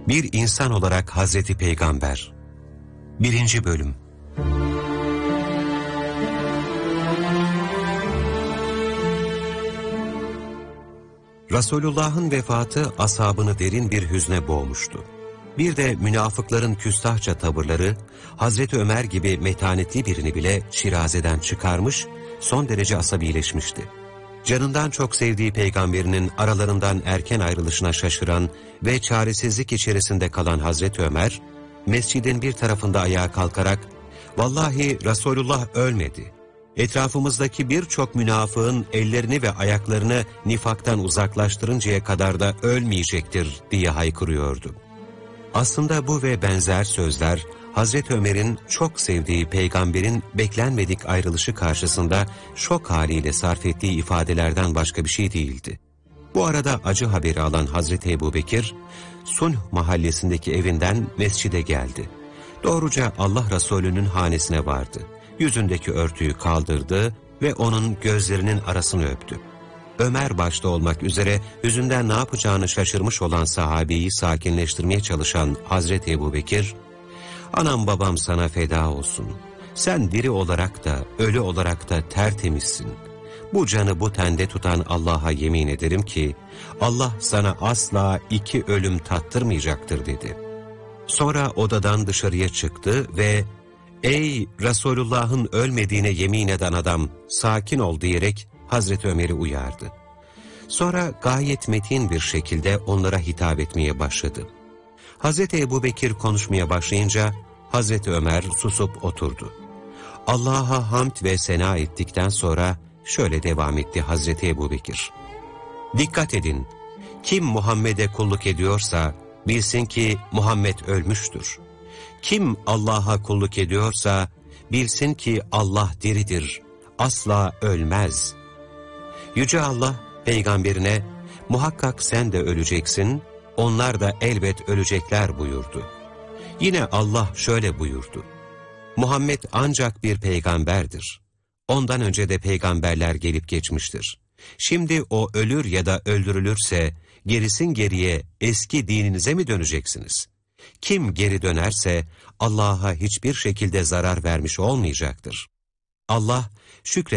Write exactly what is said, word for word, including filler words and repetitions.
Bir insan olarak Hazreti Peygamber. Birinci Bölüm. Resulullah'ın vefatı ashabını derin bir hüzne boğmuştu. Bir de münafıkların küstahça tavırları, Hazreti Ömer gibi metanetli birini bile şirazeden çıkarmış, son derece asabileşmişti. Canından çok sevdiği peygamberinin aralarından erken ayrılışına şaşıran ve çaresizlik içerisinde kalan Hazreti Ömer, mescidin bir tarafında ayağa kalkarak, "Vallahi Resulullah ölmedi. Etrafımızdaki birçok münafığın ellerini ve ayaklarını nifaktan uzaklaştırıncaya kadar da ölmeyecektir," diye haykırıyordu. Aslında bu ve benzer sözler, Hazreti Ömer'in çok sevdiği peygamberin beklenmedik ayrılışı karşısında şok haliyle sarf ettiği ifadelerden başka bir şey değildi. Bu arada acı haberi alan Hazreti Ebubekir, Sunh mahallesindeki evinden mescide geldi. Doğruca Allah Resulü'nün hanesine vardı. Yüzündeki örtüyü kaldırdı ve onun gözlerinin arasını öptü. Ömer başta olmak üzere yüzünden ne yapacağını şaşırmış olan sahabeyi sakinleştirmeye çalışan Hazreti Ebubekir, "Anam babam sana feda olsun. Sen diri olarak da ölü olarak da tertemizsin. Bu canı bu tende tutan Allah'a yemin ederim ki Allah sana asla iki ölüm tattırmayacaktır," dedi. Sonra odadan dışarıya çıktı ve "Ey Resulullah'ın ölmediğine yemin eden adam, sakin ol," diyerek Hazreti Ömer'i uyardı. Sonra gayet metin bir şekilde onlara hitap etmeye başladı. Hazreti Ebubekir konuşmaya başlayınca Hazreti Ömer susup oturdu. Allah'a hamd ve sena ettikten sonra şöyle devam etti Hazreti Ebubekir. "Dikkat edin, kim Muhammed'e kulluk ediyorsa bilsin ki Muhammed ölmüştür. Kim Allah'a kulluk ediyorsa bilsin ki Allah diridir, asla ölmez. Yüce Allah peygamberine muhakkak sen de öleceksin, onlar da elbet ölecekler buyurdu. Yine Allah şöyle buyurdu. Muhammed ancak bir peygamberdir. Ondan önce de peygamberler gelip geçmiştir. Şimdi o ölür ya da öldürülürse gerisin geriye eski dininize mi döneceksiniz? Kim geri dönerse Allah'a hiçbir şekilde zarar vermiş olmayacaktır. Allah şükre